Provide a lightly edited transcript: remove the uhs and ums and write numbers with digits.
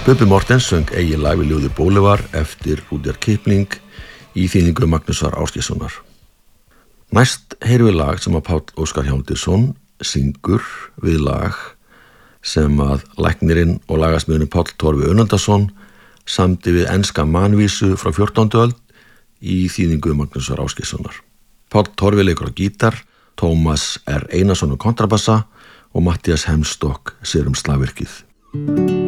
Bubbi Morthens söng eigið lag við ljóði Bolivar eftir Rudyard Kipling í þýðingu Magnúsar Ásgeirssonar. Næst heyrum við lag sem að Páll Óskar Hjálmtýsson syngur við lag sem að læknirinn og lagasmiðurinn Páll Torfi Önundarson samdi við enska manvísu frá 14. öld í þýðingu Magnúsar Ásgeirssonar. Páll Torfi leikur á gítar, Tómas R. Einarsson á kontrabassa og Matthías Hemstokk sér slagverkið.